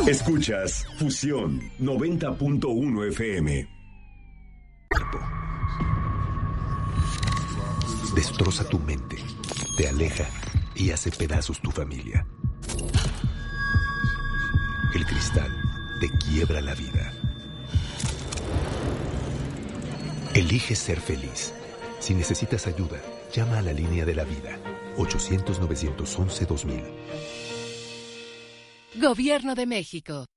Escuchas Fusión 90.1 FM. Destroza tu mente, te aleja y hace pedazos tu familia. El cristal te quiebra la vida. Elige ser feliz. Si necesitas ayuda, llama a la línea de la vida. 800-911-2000. Gobierno de México.